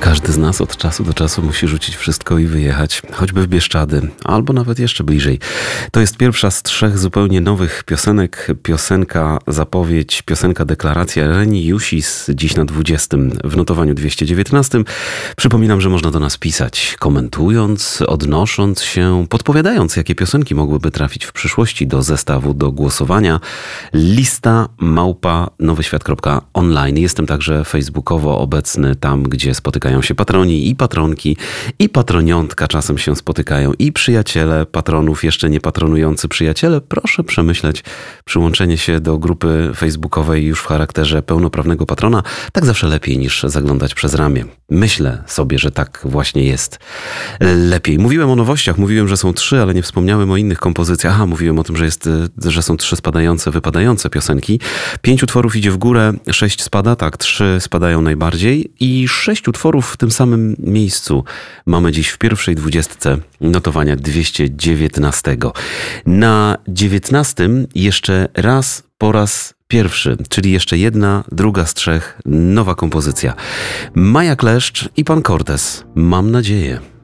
Każdy z nas od czasu do czasu musi rzucić wszystko i wyjechać, choćby w Bieszczady, albo nawet jeszcze bliżej. To jest pierwsza z 3 zupełnie nowych piosenek. Piosenka zapowiedź, piosenka deklaracja Reni Jusis, dziś na 20 w notowaniu 219. Przypominam, że można do nas pisać, komentując, odnosząc się, podpowiadając, jakie piosenki mogłyby trafić w przyszłości do zestawu, do głosowania. Lista @nowyświat.online. Jestem także facebookowo obecny tam, gdzie spotykają się patroni i patronki i patroniątka czasem się spotykają i przyjaciele patronów, jeszcze nie patronujący przyjaciele. Proszę przemyśleć przyłączenie się do grupy facebookowej już w charakterze pełnoprawnego patrona. Tak zawsze lepiej niż zaglądać przez ramię. Myślę sobie, że tak właśnie jest lepiej. Mówiłem o nowościach, mówiłem, że są 3, ale nie wspomniałem o innych kompozycjach. Aha, mówiłem o tym, że są 3 spadające, wypadające piosenki. 5 utworów idzie w górę, 6 spada, tak, 3 spadają najbardziej i 6 utworów w tym samym miejscu mamy dziś w pierwszej 20 notowania 219. Na 19 jeszcze raz po raz pierwszy, czyli jeszcze jedna, druga z 3, nowa kompozycja. Maja Kleszcz i Pan Cortez. Mam nadzieję.